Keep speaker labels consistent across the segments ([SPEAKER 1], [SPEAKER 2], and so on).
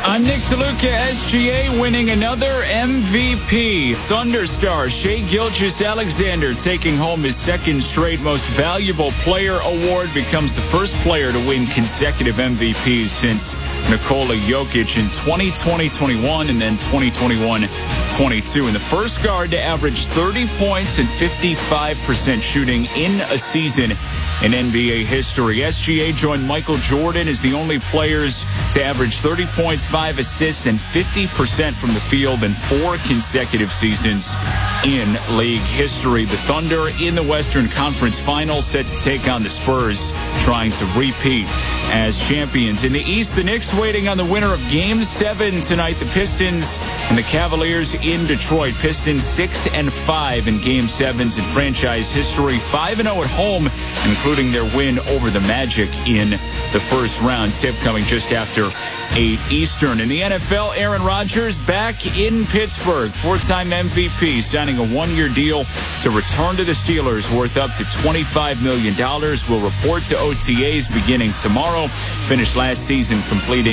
[SPEAKER 1] I'm Nick DeLuca. SGA winning another MVP. Thunder star Shai Gilgeous-Alexander taking home his second straight Most Valuable Player award, becomes the first player to win consecutive MVPs since Nikola Jokic in 2020-21 and then 2021-22. And the first guard to average 30 points and 55% shooting in a season in NBA history. SGA joined Michael Jordan as the only players to average 30 points, 5 assists, and 50% from the field in 4 consecutive seasons in league history. The Thunder in the Western Conference Finals set to take on the Spurs, trying to repeat as champions. In the East, the Knicks waiting on the winner of Game 7 tonight. The Pistons and the Cavaliers in Detroit. Pistons 6-5 in Game 7s in franchise history. 5-0 at home, including their win over the Magic in the first round. Tip coming just after 8 Eastern. In the NFL, Aaron Rodgers back in Pittsburgh. 4-time MVP, signing a 1-year deal to return to the Steelers worth up to $25 million. Will report to OTAs beginning tomorrow. Finished last season completing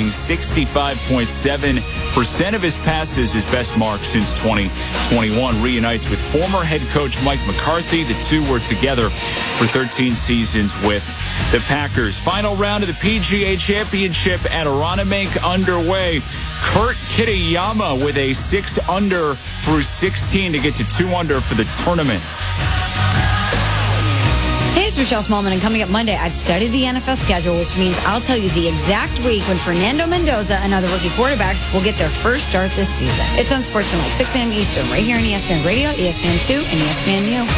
[SPEAKER 1] 65.7% of his passes, his best mark since 2021. Reunites with former head coach Mike McCarthy. The two were together for 13 seasons with the Packers. Final round of the PGA Championship at Aronimink underway. Kurt Kitayama with a 6-under through 16 to get to 2-under for the tournament.
[SPEAKER 2] Hey, it's Michelle Smallman, and coming up Monday, I've studied the NFL schedule, which means I'll tell you the exact week when Fernando Mendoza and other rookie quarterbacks will get their first start this season. It's on Sportsman, like 6 a.m. Eastern, right here on ESPN Radio, ESPN2, and ESPNU.